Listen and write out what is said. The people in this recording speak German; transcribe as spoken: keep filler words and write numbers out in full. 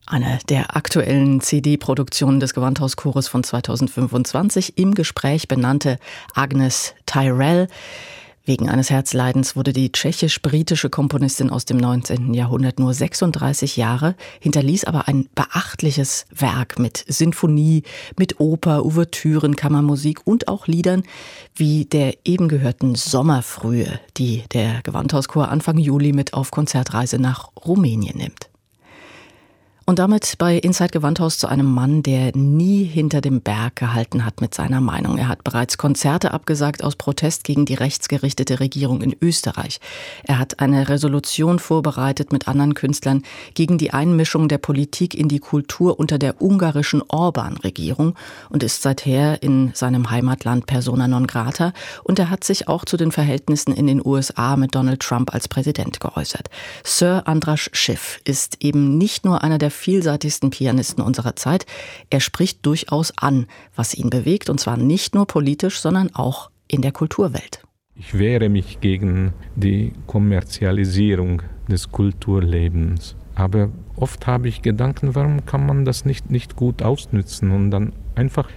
Eine der aktuellen C D-Produktionen des Gewandhauschores von zweitausendfünfundzwanzig, im Gespräch benannte Agnes Tyrell. Wegen eines Herzleidens wurde die tschechisch-britische Komponistin aus dem neunzehnten Jahrhundert nur sechsunddreißig Jahre, hinterließ aber ein beachtliches Werk mit Sinfonie, mit Oper, Ouvertüren, Kammermusik und auch Liedern wie der eben gehörten Sommerfrühe, die der Gewandhauschor Anfang Juli mit auf Konzertreise nach Rumänien nimmt. Und damit bei Inside Gewandhaus zu einem Mann, der nie hinter dem Berg gehalten hat mit seiner Meinung. Er hat bereits Konzerte abgesagt aus Protest gegen die rechtsgerichtete Regierung in Österreich. Er hat eine Resolution vorbereitet mit anderen Künstlern gegen die Einmischung der Politik in die Kultur unter der ungarischen Orbán-Regierung und ist seither in seinem Heimatland persona non grata. Und er hat sich auch zu den Verhältnissen in den U S A mit Donald Trump als Präsident geäußert. Sir Andras Schiff ist eben nicht nur einer der vielseitigsten Pianisten unserer Zeit. Er spricht durchaus an, was ihn bewegt, und zwar nicht nur politisch, sondern auch in der Kulturwelt. Ich wehre mich gegen die Kommerzialisierung des Kulturlebens. Aber oft habe ich Gedanken, warum kann man das nicht, nicht gut ausnützen und dann einfach